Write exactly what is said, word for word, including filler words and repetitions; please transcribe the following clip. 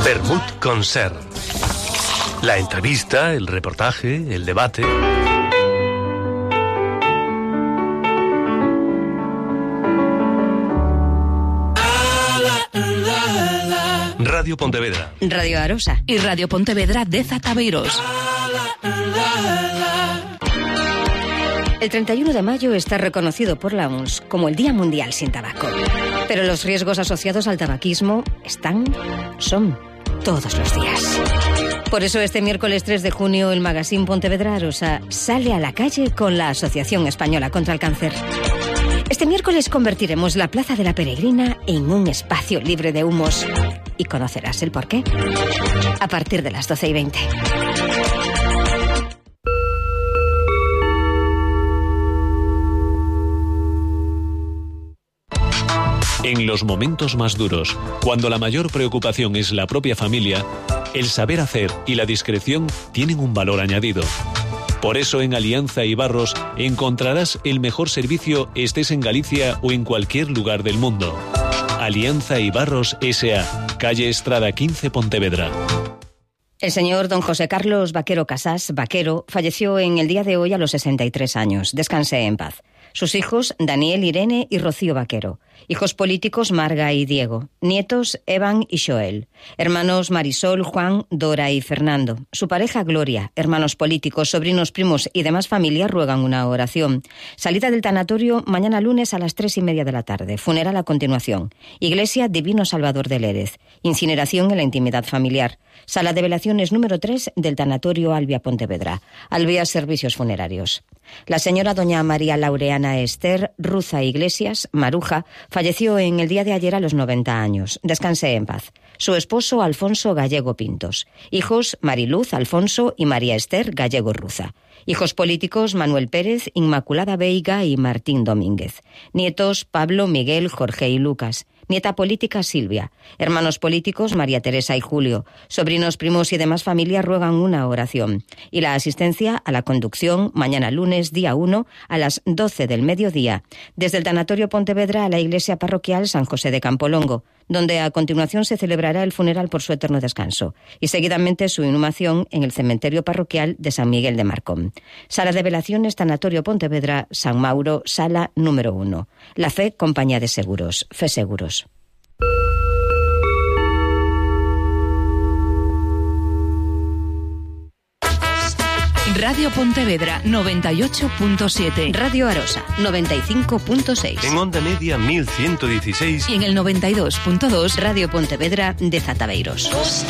Vermut con Ser. La entrevista, el reportaje, el debate. Radio Pontevedra. Radio Arosa. Y Radio Pontevedra de Zataveiros. El treinta y uno de mayo está reconocido por la O M S como el Día Mundial sin Tabaco. Pero los riesgos asociados al tabaquismo están, son, todos los días. Por eso este miércoles tres de junio el magazine Pontevedra Arosa sale a la calle con la Asociación Española contra el Cáncer. Este miércoles convertiremos la Plaza de la Peregrina en un espacio libre de humos. Y conocerás el porqué a partir de las doce y veinte. En los momentos más duros, cuando la mayor preocupación es la propia familia, el saber hacer y la discreción tienen un valor añadido. Por eso en Alianza Ibarros encontrarás el mejor servicio estés en Galicia o en cualquier lugar del mundo. Alianza Ibarros S A, calle Estrada quince, Pontevedra. El señor don José Carlos Vaquero Casás, Vaquero, falleció en el día de hoy a los sesenta y tres años. Descanse en paz. Sus hijos, Daniel, Irene y Rocío Vaquero. Hijos políticos, Marga y Diego. Nietos, Evan y Joel. Hermanos, Marisol, Juan, Dora y Fernando. Su pareja, Gloria. Hermanos políticos, sobrinos, primos y demás familia ruegan una oración. Salida del tanatorio mañana lunes a las tres y media de la tarde. Funeral a continuación. Iglesia Divino Salvador de Lérez. Incineración en la intimidad familiar. Sala de velaciones número tres del tanatorio Albia Pontevedra. Albia Servicios Funerarios. La señora doña María Laureana Esther Ruza Iglesias, Maruja, falleció en el día de ayer a los noventa años. Descanse en paz. Su esposo, Alfonso Gallego Pintos. Hijos, Mariluz, Alfonso y María Esther Gallego Ruza. Hijos políticos, Manuel Pérez, Inmaculada Veiga y Martín Domínguez. Nietos, Pablo, Miguel, Jorge y Lucas. Nieta política, Silvia. Hermanos políticos, María Teresa y Julio. Sobrinos, primos y demás familias ruegan una oración. Y la asistencia a la conducción mañana lunes, día uno, a las doce del mediodía, desde el tanatorio Pontevedra a la iglesia parroquial San José de Campolongo, donde a continuación se celebrará el funeral por su eterno descanso y seguidamente su inhumación en el cementerio parroquial de San Miguel de Marcón. Sala de velaciones, tanatorio Pontevedra, San Mauro, sala número uno. La Fe, compañía de seguros. Fe Seguros. Radio Pontevedra noventa y ocho punto siete. Radio Arosa noventa y cinco punto seis. En onda media mil ciento dieciséis. Y en el noventa y dos punto dos. Radio Pontevedra de Zataveiros.